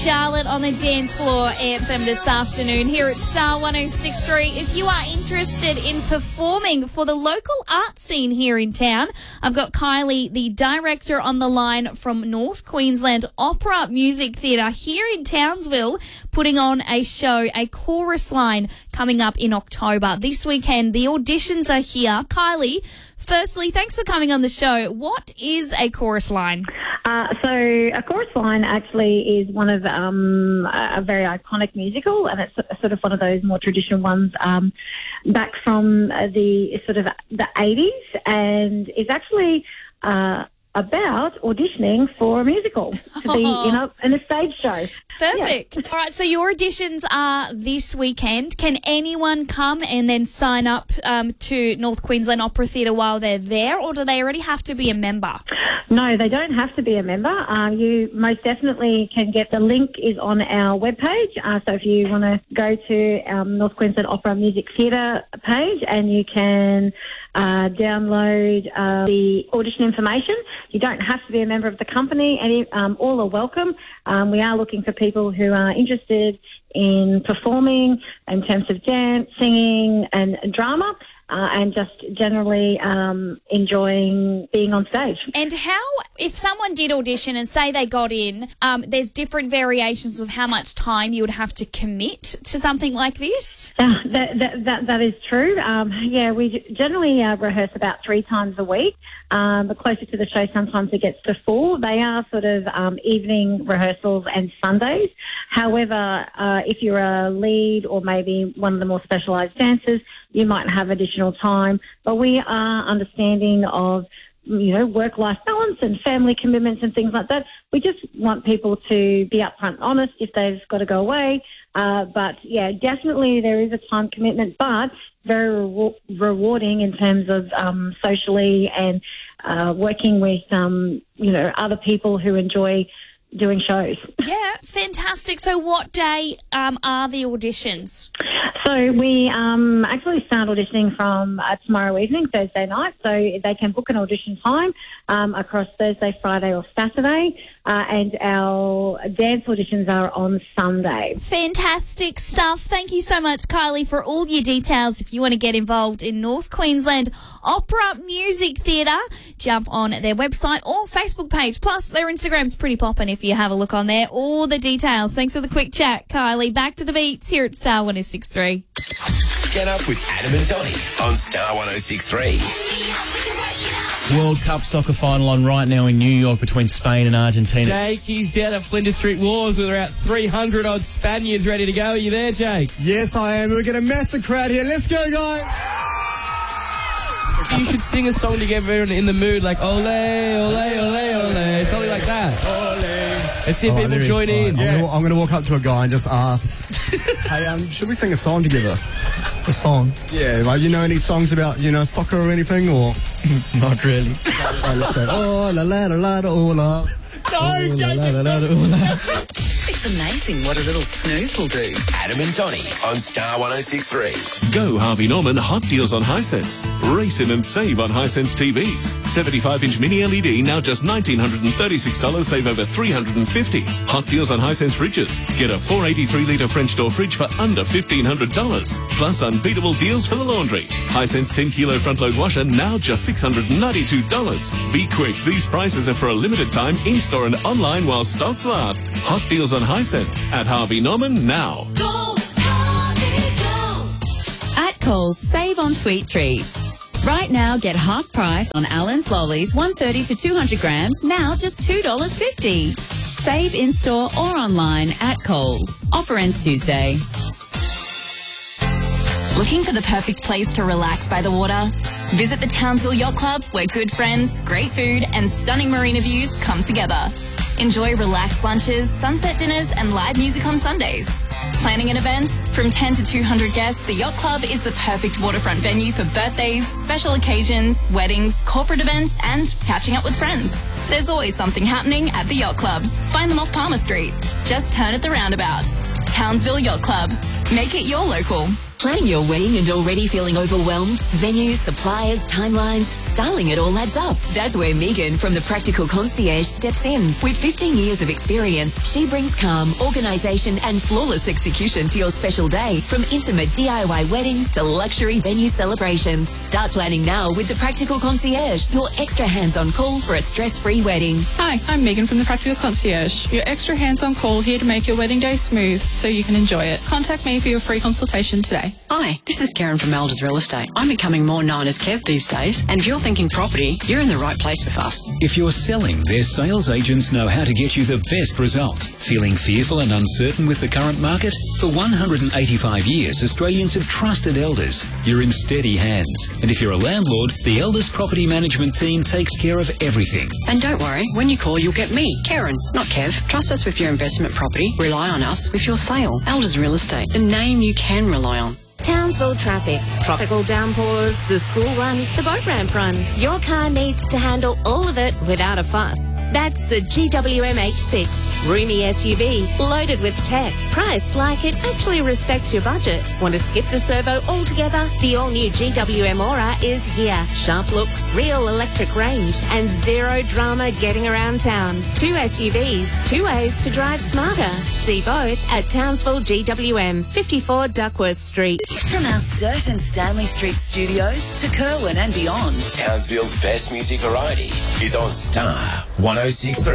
Charlotte on the dance floor anthem this afternoon here at Star 106.3. If you are interested in performing for the local art scene here in town, I've got Kylie, the director, on the line from North Queensland Opera Music Theatre here in Townsville, putting on a show, a chorus line, coming up in October. This weekend, the auditions are here. Kylie, firstly, thanks for coming on the show. What is a chorus line? So a chorus line actually is one of a very iconic musical, and it's sort of one of those more traditional ones back from the 80s, and it's actually about auditioning for a musical to be in a stage show. Perfect. Yeah. All right, so your auditions are this weekend. Can anyone come and then sign up to North Queensland Opera Theatre while they're there, or do they already have to be a member? No, they don't have to be a member. You most definitely can get the link is on our webpage. So if you want to go to North Queensland Opera Music Theatre page, and you can download the audition information. You don't have to be a member of the company, and all are welcome. We are looking for people who are interested in performing in terms of dance, singing and drama. And just generally enjoying being on stage. And how, if someone did audition and say they got in, there's different variations of how much time you would have to commit to something like this? That is true. We generally rehearse about 3 times a week. But closer to the show, sometimes it gets to 4. They are sort of evening rehearsals and Sundays. However, if you're a lead or maybe one of the more specialised dancers, you might have additional time. But we are understanding of, work-life balance and family commitments and things like that. We just want people to be upfront and honest if they've got to go away. But, yeah, definitely there is a time commitment, but very rewarding in terms of socially and working with, other people who enjoy doing shows. Yeah, fantastic. So what day are the auditions? So we actually start auditioning from tomorrow evening, Thursday night. So they can book an audition time across Thursday, Friday or Saturday. And our dance auditions are on Sunday. Fantastic stuff. Thank you so much, Kylie, for all your details. If you want to get involved in North Queensland Opera Music Theatre, jump on their website or Facebook page. Plus, their Instagram's pretty poppin' if you have a look on there. All the details. Thanks for the quick chat, Kylie. Back to the beats here at Star 106.3. Get up with Adam and Donny on Star 106.3. World Cup soccer final on right now in New York between Spain and Argentina. Jake, he's down at Flinders Street Wars with about 300-odd Spaniards ready to go. Are you there, Jake? Yes, I am. We're going to mass the crowd here. Let's go, guys. You should sing a song to get everyone in the mood, like ole, ole, ole, ole, something like that. Ole. Let's see if people join in. I'm going to walk up to a guy and just ask, hey, should we sing a song together? A song? Yeah, like, any songs about, soccer or anything, or? Not really. Let's go, oh, la, la, la, la, la, oh, la. No, Jake, It's amazing what a little snooze will do. Adam and Donny on Star 106.3. Go Harvey Norman Hot Deals on Hisense. Race in and save on Hisense TVs. 75-inch mini LED now just $1,936, save over $350. Hot deals on Hisense fridges. Get a 483-litre French door fridge for under $1,500. Plus unbeatable deals for the laundry. Hisense 10-kilo front-load washer now just $692. Be quick, these prices are for a limited time in-store and online while stocks last. Hot deals on Hisense at Harvey Norman now. Go, Harvey, go. At Coles, save on sweet treats. Right now, get half price on Allen's Lollies, 130 to 200 grams, now just $2.50. Save in-store or online at Coles. Offer ends Tuesday. Looking for the perfect place to relax by the water? Visit the Townsville Yacht Club, where good friends, great food and stunning marina views come together. Enjoy relaxed lunches, sunset dinners and live music on Sundays. Planning an event? From 10 to 200 guests, the Yacht Club is the perfect waterfront venue for birthdays, special occasions, weddings, corporate events and catching up with friends. There's always something happening at the Yacht Club. Find them off Palmer Street. Just turn at the roundabout. Townsville Yacht Club. Make it your local. Planning your wedding and already feeling overwhelmed? Venues, suppliers, timelines, styling it all adds up. That's where Megan from the Practical Concierge steps in. With 15 years of experience, she brings calm, organisation and flawless execution to your special day. From intimate DIY weddings to luxury venue celebrations. Start planning now with the Practical Concierge, your extra hands-on call for a stress-free wedding. Hi, I'm Megan from the Practical Concierge, your extra hands-on call here to make your wedding day smooth so you can enjoy it. Contact me for your free consultation today. Hi, this is Karen from Elders Real Estate. I'm becoming more known as Kev these days, and if you're thinking property, you're in the right place with us. If you're selling, their sales agents know how to get you the best results. Feeling fearful and uncertain with the current market? For 185 years, Australians have trusted Elders. You're in steady hands. And if you're a landlord, the Elders Property Management team takes care of everything. And don't worry, when you call, you'll get me, Karen, not Kev. Trust us with your investment property. Rely on us with your sale. Elders Real Estate, the name you can rely on. Townsville traffic, tropical downpours, the school run, the boat ramp run. Your car needs to handle all of it without a fuss. That's the GWM H6. Roomy SUV, loaded with tech, priced like it actually respects your budget. Want to skip the servo altogether? The all-new GWM Aura is here. Sharp looks, real electric range, and zero drama getting around town. 2 SUVs, 2 ways to drive smarter. See both at Townsville GWM, 54 Duckworth Street. From our Sturt and Stanley Street studios to Kerwin and beyond. Townsville's best music variety is on Star 106.